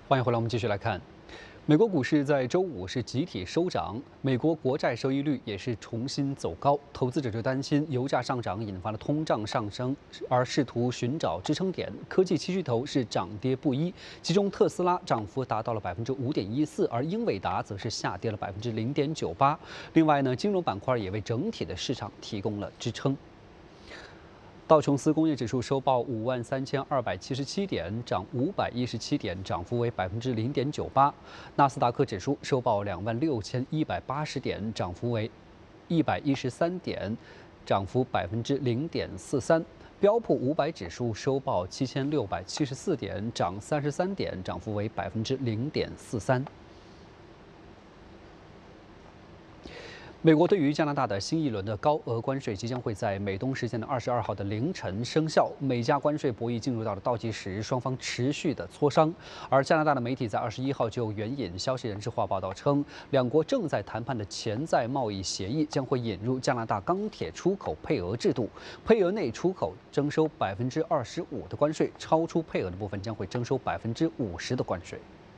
欢迎回来，我们继续来看，美国股市在周五是集体收涨，美国国债收益率也是重新走高，投资者就担心油价上涨引发了通胀上升，而试图寻找支撑点。科技七巨头是涨跌不一，其中特斯拉涨幅达到了5.14%，而英伟达则是下跌了0.98%。另外呢，金融板块也为整体的市场提供了支撑。道琼斯工业指数收报53277点，涨517点，涨幅为0.98%。纳斯达克指数收报26180点，涨幅为113点，涨幅0.43%。标普500指数收报7674点，涨33点，涨幅为0.43%。美国对于加拿大的新一轮的高额关税即将会在美东时间的22号的凌晨生效。美加关税博弈进入到了倒计时，双方持续的磋商。而加拿大的媒体在21号就援引消息人士话报道称，两国正在谈判的潜在贸易协议将会引入加拿大钢铁出口配额制度，配额内出口征收25%的关税，超出配额的部分将会征收50%的关税。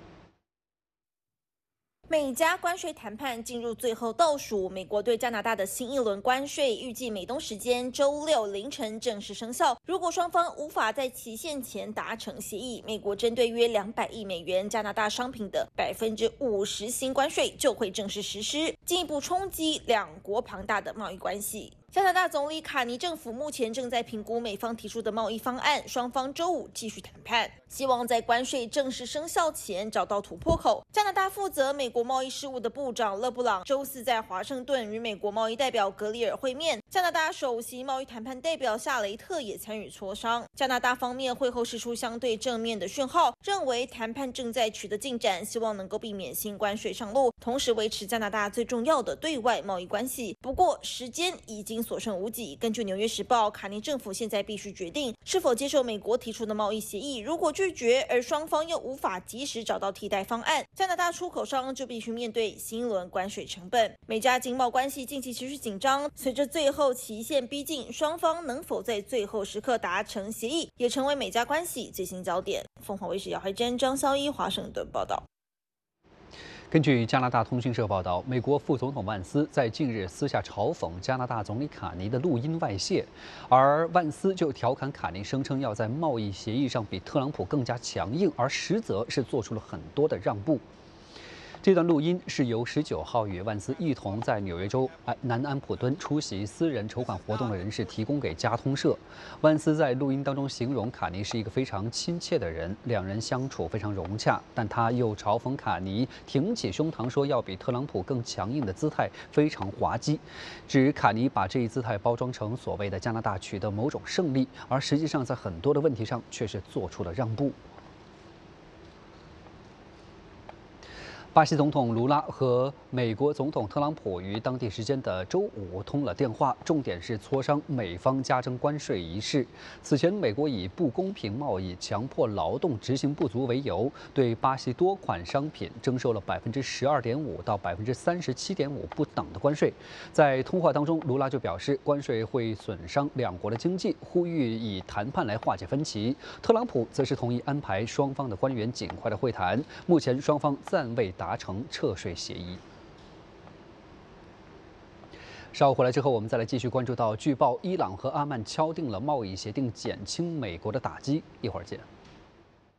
美加关税谈判进入最后倒数，美国对加拿大的新一轮关税预计美东时间周六凌晨正式生效。如果双方无法在期限前达成协议，美国针对约200亿美元加拿大商品的50%新关税就会正式实施，进一步冲击两国庞大的贸易关系。加拿大总理卡尼政府目前正在评估美方提出的贸易方案，双方周五继续谈判，希望在关税正式生效前找到突破口。加拿大负责美国贸易事务的部长勒布朗周四在华盛顿与美国贸易代表格里尔会面，加拿大首席贸易谈判代表夏雷特也参与磋商。加拿大方面会后释出相对正面的讯号，认为谈判正在取得进展，希望能够避免新关税上路，同时维持加拿大最重要的对外贸易关系。不过时间已经所剩无几。根据《纽约时报》，卡尼政府现在必须决定是否接受美国提出的贸易协议。如果拒绝，而双方又无法及时找到替代方案，加拿大出口商就必须面对新一轮关税成本。美加经贸关系近期持续紧张，随着最后期限逼近，双方能否在最后时刻达成协议，也成为美加关系最新焦点。凤凰卫视姚海珍、张潇一华盛顿报道。 根据加拿大通讯社报道，美国副总统万斯在近日私下嘲讽加拿大总理卡尼的录音外泄，而万斯就调侃卡尼，声称要在贸易协议上比特朗普更加强硬，而实则是做出了很多的让步。这段录音是由19号与万斯一同在纽约州南安普敦出席私人筹款活动的人士提供给加通社。万斯在录音当中形容卡尼是一个非常亲切的人，两人相处非常融洽，但他又嘲讽卡尼挺起胸膛说要比特朗普更强硬的姿态非常滑稽，指卡尼把这一姿态包装成所谓的加拿大取得某种胜利，而实际上在很多的问题上却是做出了让步。巴西总统卢拉和美国总统特朗普于当地时间的周五通了电话，重点是磋商美方加征关税一事。此前，美国以不公平贸易、强迫劳动执行不足为由，对巴西多款商品征收了12.5%到37.5%不等的关税。在通话当中，卢拉就表示，关税会损伤两国的经济，呼吁以谈判来化解分歧。特朗普则是同意安排双方的官员尽快的会谈，目前双方暂未达成撤税协议。稍后回来之后，我们再来继续关注到，据报伊朗和阿曼敲定了贸易协定，减轻美国的打击。一会儿见。